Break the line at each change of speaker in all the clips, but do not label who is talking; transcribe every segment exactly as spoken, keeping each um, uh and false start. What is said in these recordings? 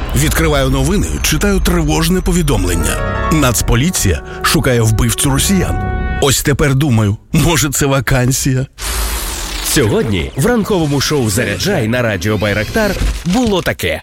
Відкриваю новини, читаю тривожне повідомлення. Нацполіція шукає вбивцю росіян. Ось тепер думаю, може це вакансія?
Сьогодні в ранковому шоу «Заряджай» на радіо Байрактар було таке.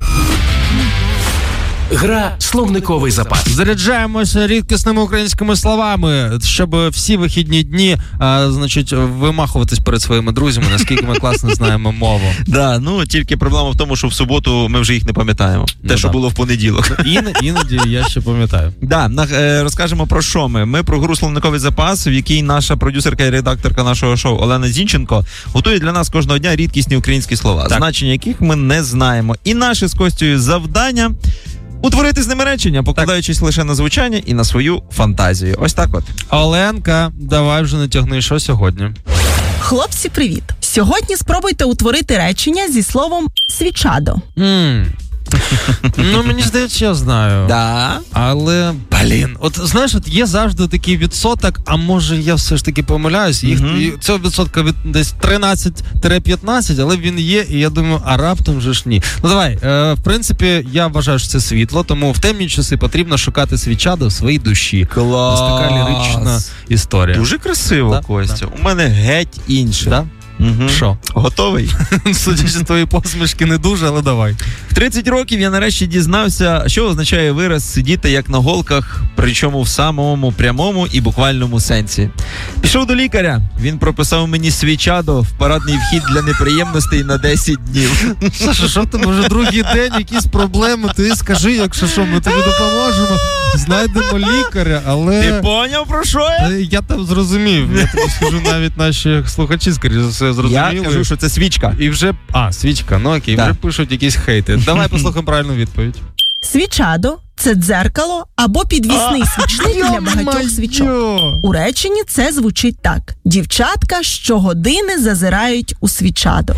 Гра «Словниковий запас».
Заряджаємося рідкісними українськими словами, щоб всі вихідні дні, а, значить, вимахуватись перед своїми друзями, наскільки ми класно знаємо мову.
Да, ну тільки проблема в тому, що в суботу ми вже їх не пам'ятаємо.
Ну,
Те, що
да.
було в понеділок.
Іноді, іноді я ще пам'ятаю.
Да, на, е, розкажемо про що ми. Ми про гру «Словниковий запас», в якій наша продюсерка і редакторка нашого шоу Олена Зінченко готує для нас кожного дня рідкісні українські слова,
Так.
значення яких ми не знаємо. І наше з Костю завдання – утворити з ними речення, покладаючись лише на звучання і на свою фантазію. Ось так от.
Оленка, давай вже натягни, що сьогодні?
Хлопці, привіт! Сьогодні спробуйте утворити речення зі словом «свічадо».
Ммм. Ну, мені здається, я знаю.
Да.
Але, блін, от знаєш, от є завжди такий відсоток, а може я все ж таки помиляюсь, їх,
Мгм.
і цього відсотка від десь тринадцять-п'ятнадцять, але він є, і я думаю, а раптом же ж ні. Ну давай, е, в принципі, я вважаю, що це світло, тому в темні часи потрібно шукати свічадо в своїй душі.
Клас.
Ось така лірична історія.
Дуже красиво,
Да,
Костя. У мене геть інше.
Да?
Угу.
Що?
Готовий?
Судячи з твоєї посмішки, не дуже, але давай.
В тридцять років я нарешті дізнався, що означає вираз «сидіти як на голках», причому в самому прямому і буквальному сенсі. Пішов до лікаря. Він прописав мені свічадо в парадний вхід для неприємностей на десять днів.
Саша, що в тебе вже другий день, якісь проблеми, ти скажи, якщо що, ми тобі допоможемо, знайдемо лікаря, але...
Ти поняв, про що я?
Е, Я там зрозумів, я тобі скажу, навіть наші слухачі, скоріше за все, зрозуміли.
Я кажу, що це свічка.
І вже, а, свічка, ну окей,
Да.
вже пишуть якісь хейти. Давай послухаємо правильну відповідь.
Свічадо – це дзеркало або підвісний свічник для багатьох свічок. У реченні це звучить так. Дівчатка щогодини зазирають у свічадо.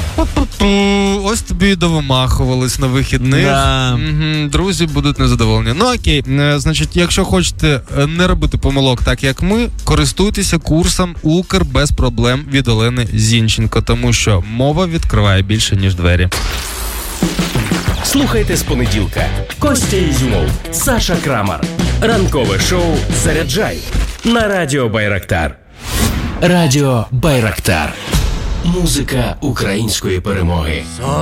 Ось тобі і довимахувались на вихідних.
Да.
Мгм, друзі будуть незадоволені. Ну окей, е, значить, якщо хочете е, не робити помилок так, як ми, користуйтеся курсом «Укр без проблем» від Олени Зінченко, тому що мова відкриває більше, ніж двері.
Слухайте з понеділка. Костя Ізюмов, Саша Крамар. Ранкове шоу «Заряджай» на радіо Байрактар. Радіо Байрактар. Музика української перемоги.